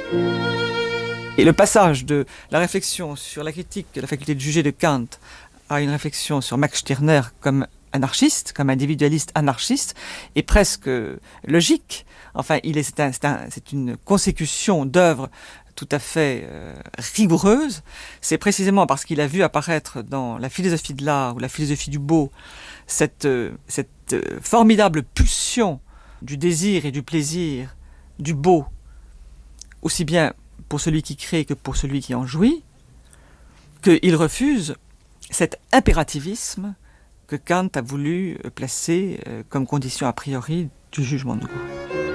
Et le passage de la réflexion sur la critique de la faculté de juger de Kant à une réflexion sur Max Stirner comme anarchiste, comme individualiste anarchiste, est presque logique. Enfin, c'est une consécution d'œuvres tout à fait rigoureuse. C'est précisément parce qu'il a vu apparaître dans la philosophie de l'art ou la philosophie du beau cette formidable pulsion du désir et du plaisir, du beau, aussi bien pour celui qui crée que pour celui qui en jouit, qu'il refuse cet impérativisme que Kant a voulu placer comme condition a priori du jugement de goût.